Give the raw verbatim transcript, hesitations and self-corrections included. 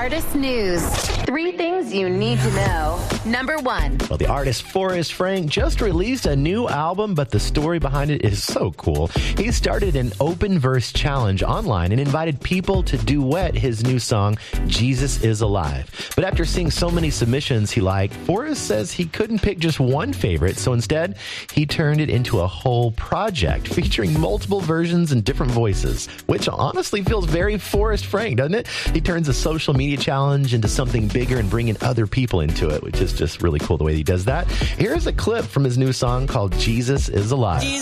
Artist News. Three things you need to know. Number one. Well, the artist Forrest Frank just released a new album, but the story behind it is so cool. He started an open verse challenge online and invited people to duet his new song, Jesus is Alive. But after seeing so many submissions he liked, Forrest says he couldn't pick just one favorite, so instead, he turned it into a whole project featuring multiple versions and different voices, which honestly feels very Forrest Frank, doesn't it? He turns a social media challenge into something bigger and bringing other people into it, which is just really cool the way he does that. Here's a clip from his new song called Jesus is Alive.